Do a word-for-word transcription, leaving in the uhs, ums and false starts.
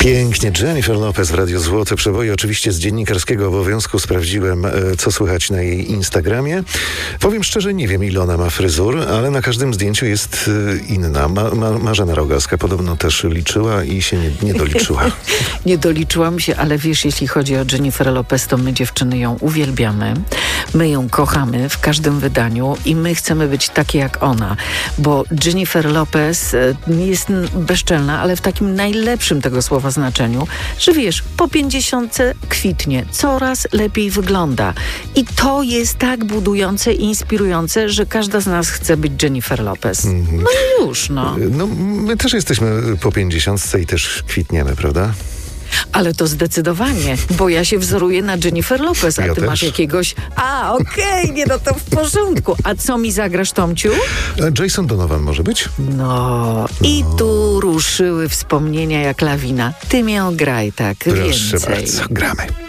Pięknie. Jennifer Lopez w Radiu Złote Przeboje. Oczywiście z dziennikarskiego obowiązku sprawdziłem, co słychać na jej Instagramie. Powiem szczerze, nie wiem, ile ona ma fryzur, ale na każdym zdjęciu jest inna. Ma, ma, Marzena Rogalska podobno też liczyła i się nie, nie doliczyła. Nie doliczyłam się, ale wiesz, jeśli chodzi o Jennifer Lopez, to my dziewczyny ją uwielbiamy. My ją kochamy w każdym wydaniu i my chcemy być takie jak ona, bo Jennifer Lopez jest bezczelna, ale w takim najlepszym tego słowa znaczeniu, że wiesz, po pięćdziesiątce kwitnie, coraz lepiej wygląda. I to jest tak budujące i inspirujące, że każda z nas chce być Jennifer Lopez. Mm-hmm. No i już, no. No, my też jesteśmy po pięćdziesiątce i też kwitniemy, prawda? Ale to zdecydowanie, bo ja się wzoruję na Jennifer Lopez, a ja ty też. masz jakiegoś... A, okej, okay, nie, no to w porządku. A co mi zagrasz, Tomciu? Jason Donovan może być? No, no. I tu ruszyły wspomnienia jak lawina. Ty mnie graj tak, Proszę więcej. bardzo, gramy.